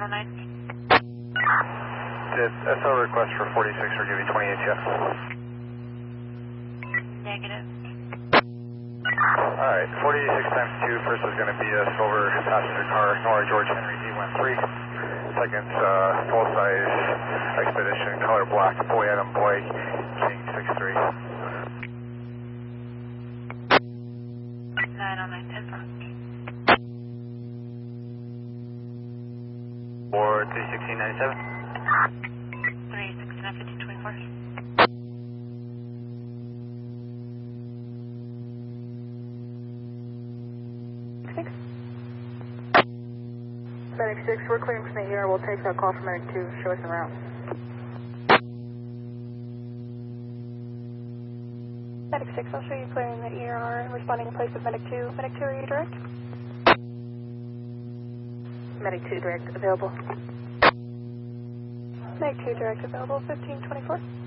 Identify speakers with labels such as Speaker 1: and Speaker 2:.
Speaker 1: Did SO request for 46 or give you 28 yet?
Speaker 2: Negative.
Speaker 1: Alright, 46 times 2, first is going to be a silver passenger car, Nora George Henry D13. Second's full-size Expedition, color black, boy Adam boy, King 63.
Speaker 2: 909, 10 front.
Speaker 1: Or 31697?
Speaker 2: 369, 1524.
Speaker 3: Medic 6, we're clearing from the ER. We'll take that call from Medic 2. Show us around.
Speaker 4: Medic 6, I'll show you clearing the ER and responding in place of Medic 2. Medic 2, are you direct?
Speaker 3: Medic 2 direct available.
Speaker 4: Medic 2 direct available, 1524.